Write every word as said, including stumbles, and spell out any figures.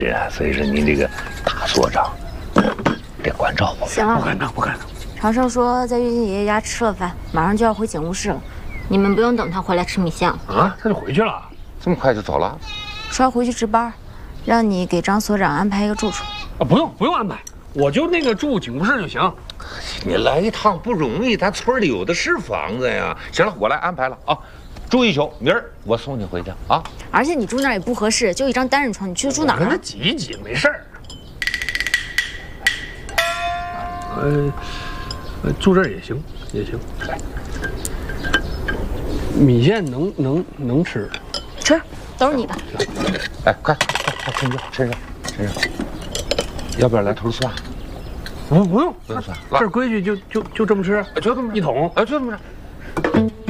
啊，所以说您这个大所长得关照我。 行了， 不敢当，不敢当。 长生说在月星爷爷家吃了饭，马上就要回警务室了，你们不用等他回来吃米线了。 啊，他就回去了？ 这么快就走了？ 说要回去值班，让你给张所长安排一个住处。 啊，不用不用安排，我就那个住警务室就行。 你来一趟不容易，咱村里有的是房子呀。行了，我来安排了啊，住一宿，明儿我送你回家啊。 而且你住那儿也不合适，就一张单人床，你去住哪儿啊？ 跟他挤一挤，没事儿。呃，呃，住这儿也行，也行。米线能能能吃， 吃，都是你的。 哎，快快快，趁热趁热趁热，要不要来头蒜？ 不不用， 不用蒜， 这规矩就就就这么吃， 就这么一桶， 啊，就这么着。